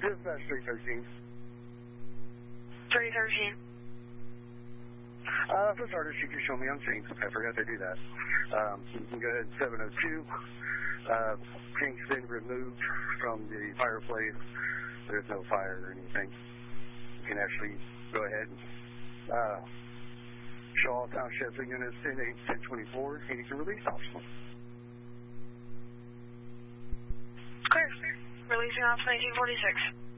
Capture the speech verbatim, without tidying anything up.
Dispatch three thirteen. three thirteen. Uh, for starters, you can show me on scene. I forgot to do that. Um, you can go ahead seven oh two. Uh, tank's been removed from the fireplace. There's no fire or anything. You can actually go ahead and uh, show all township units in eight ten twenty-four, and you can release officer. Clear. Releasing off nineteen forty-six.